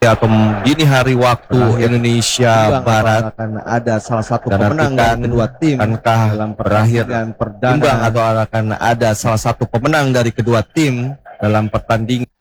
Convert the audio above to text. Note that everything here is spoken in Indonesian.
atau dini hari waktu Indonesia Barat, akan ada salah satu dan pemenang dari kedua tim akankah dalam berakhir pertandingan perdana imbang atau akan ada salah satu pemenang dari kedua tim dalam pertandingan